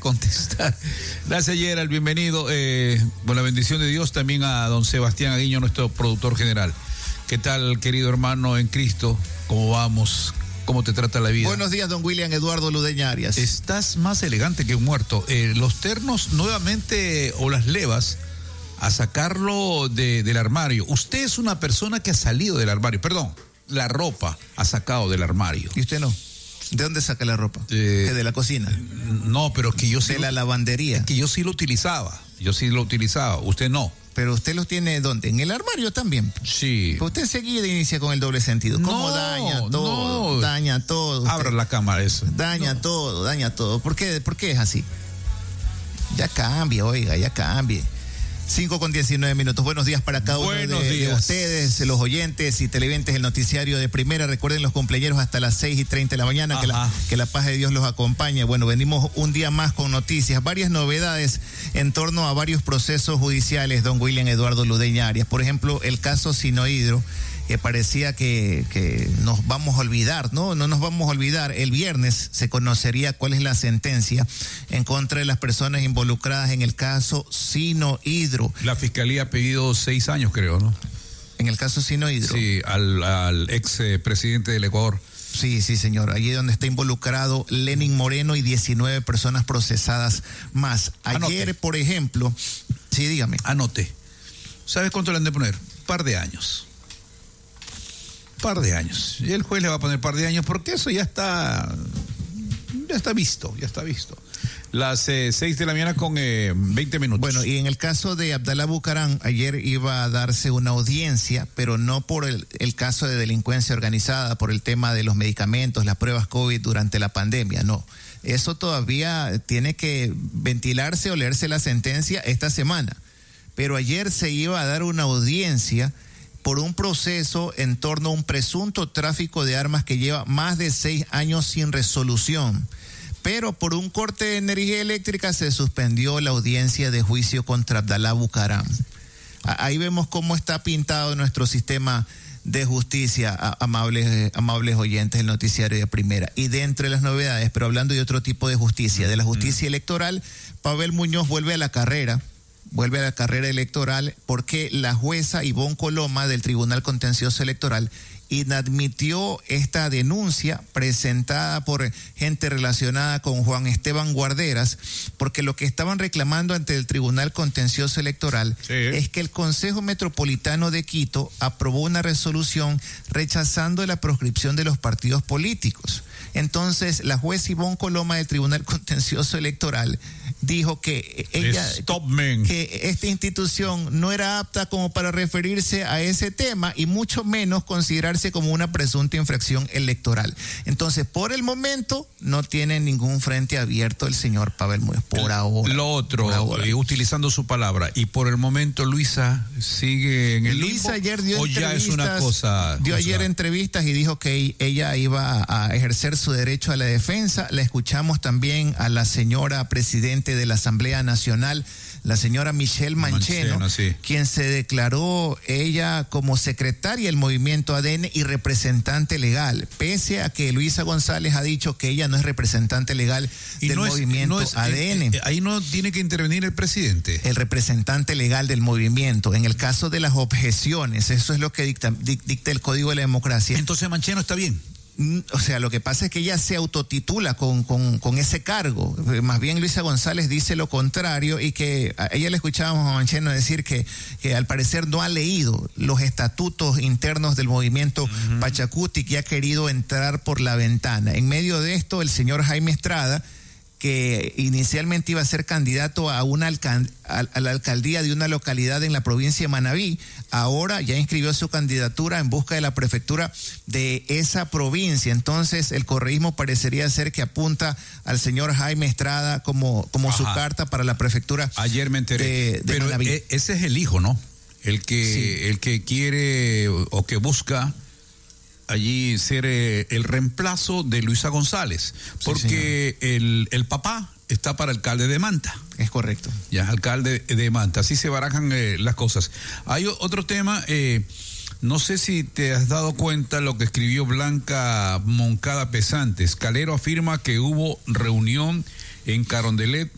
contestar. Gracias, Gerald, bienvenido. Con la bendición de Dios también a don Sebastián Aguiño, nuestro productor general. ¿Qué tal, querido hermano en Cristo? ¿Cómo vamos? ¿Cómo te trata la vida? Buenos días, don William Eduardo Ludeña Arias. Estás más elegante que un muerto. Los ternos nuevamente, o las levas, a sacarlo del armario. Usted es una persona que ha salido del armario. Perdón, la ropa ha sacado del armario. ¿Y usted no? ¿De dónde saca la ropa? ¿De la cocina? No, pero es que yo sí. ¿De la lavandería? Es que yo sí lo utilizaba. Usted no. Pero usted los tiene ¿dónde? ¿En el armario también? Sí. Pero usted seguida inicia con el doble sentido. ¿Cómo daña todo? No. Daña todo. Abra la cámara eso. Daña todo. ¿Por qué es así? Ya cambie, oiga, ya cambie. 5:19. Buenos días para cada uno de ustedes, los oyentes y televidentes del noticiario de Primera. Recuerden los cumpleaños hasta las 6:30 de la mañana, que la paz de Dios los acompañe. Bueno, venimos un día más con noticias, varias novedades en torno a varios procesos judiciales, don William Eduardo Ludeña Arias. Por ejemplo, el caso Sinohydro, que parecía que nos vamos a olvidar, ¿no? No nos vamos a olvidar. El viernes se conocería cuál es la sentencia en contra de las personas involucradas en el caso Sinohydro. La fiscalía ha pedido 6 años, creo, ¿no? En el caso Sinohydro. Sí, al ex presidente del Ecuador. Sí, señor. Allí donde está involucrado Lenin Moreno y 19 personas procesadas más. Ayer, por ejemplo, sí, dígame. Anote. ¿Sabes cuánto le han de poner? Par de años. Y el juez le va a poner par de años porque eso ya está visto. Las 6 de la mañana con 20 minutos. Bueno, y en el caso de Abdalá Bucaram, ayer iba a darse una audiencia, pero no por el caso de delincuencia organizada, por el tema de los medicamentos, las pruebas COVID durante la pandemia, no. Eso todavía tiene que ventilarse o leerse la sentencia esta semana. Pero ayer se iba a dar una audiencia por un proceso en torno a un presunto tráfico de armas que lleva más de 6 años sin resolución. Pero por un corte de energía eléctrica se suspendió la audiencia de juicio contra Abdalá Bucaram. Ahí vemos cómo está pintado nuestro sistema de justicia, amables oyentes del noticiario de Primera. Y de entre las novedades, pero hablando de otro tipo de justicia, de la justicia electoral, Pavel Muñoz vuelve a la carrera electoral porque la jueza Ivonne Coloma del Tribunal Contencioso Electoral inadmitió esta denuncia presentada por gente relacionada con Juan Esteban Guarderas, porque lo que estaban reclamando ante el Tribunal Contencioso Electoral es que el Consejo Metropolitano de Quito aprobó una resolución rechazando la proscripción de los partidos políticos. Entonces, la juez Ivonne Coloma del Tribunal Contencioso Electoral dijo que que esta institución no era apta como para referirse a ese tema y mucho menos considerarse como una presunta infracción electoral. Entonces, por el momento, no tiene ningún frente abierto el señor Pavel Muñoz, por ahora. Lo otro, utilizando su palabra, y por el momento Luisa sigue en el Luisa limbo, ayer dio o ya es una cosa. Dio ayer entrevistas y dijo que ella iba a ejercer su derecho a la defensa. La escuchamos también a la señora presidente de la Asamblea Nacional, la señora Michelle Mancheno, quien se declaró ella como secretaria del movimiento ADN y representante legal, pese a que Luisa González ha dicho que ella no es representante legal del movimiento ADN. Ahí no tiene que intervenir el presidente. El representante legal del movimiento. En el caso de las objeciones, eso es lo que dicta el Código de la Democracia. Entonces Mancheno está bien. O sea, lo que pasa es que ella se autotitula con ese cargo. Más bien Luisa González dice lo contrario y que a ella le escuchábamos a Mancheno decir que al parecer no ha leído los estatutos internos del movimiento Pachacuti, que ha querido entrar por la ventana. En medio de esto, el señor Jaime Estrada, que inicialmente iba a ser candidato a la alcaldía de una localidad en la provincia de Manabí, ahora ya inscribió su candidatura en busca de la prefectura de esa provincia. Entonces el correísmo parecería ser que apunta al señor Jaime Estrada como su carta para la prefectura. Ayer me enteré, de Manabí. Ese es el hijo, ¿no? El que quiere o que busca allí ser el reemplazo de Luisa González, porque el papá está para alcalde de Manta. Es correcto. Ya, alcalde de Manta. Así se barajan las cosas. Hay otro tema, no sé si te has dado cuenta lo que escribió Blanca Moncada Pesantes. Calero afirma que hubo reunión en Carondelet